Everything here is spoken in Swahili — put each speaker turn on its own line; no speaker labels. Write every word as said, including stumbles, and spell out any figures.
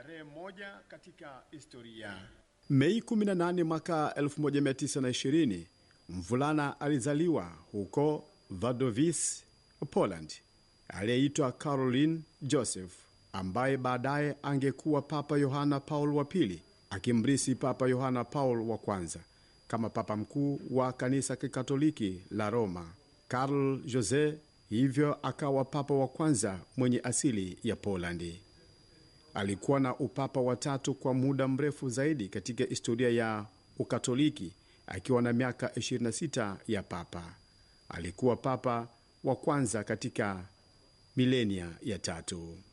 Tarehe moja katika historia.
Mei kumi na nane mwaka elfu moja mia tisa na ishirini, mvulana alizaliwa huko Wadowice, Poland, aliyeitwa Caroline Joseph, ambaye baadaye angekuwa Papa Yohana Paul wa pili, akimrisi Papa Yohana Paul wa kwanza kama papa mkuu wa kanisa Kikatoliki la Roma. Karl Jose hivyo akawa papa wa kwanza mwenye asili ya Polandi. Alikuwa na upapa watatu kwa muda mrefu zaidi katika historia ya Ukatoliki, akiwa na miaka ishirini na sita ya papa. Alikuwa papa wa kwanza katika milenia ya tatu.